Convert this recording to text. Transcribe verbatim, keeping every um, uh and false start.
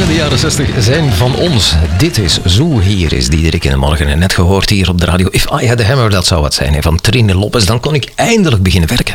in de jaren zestig zijn van ons. Dit is Zo, hier is Diederik in de morgen. En net gehoord hier op de radio. If I Had a Hammer, dat zou wat zijn. Van Trine Lopez, dan kon ik eindelijk beginnen werken.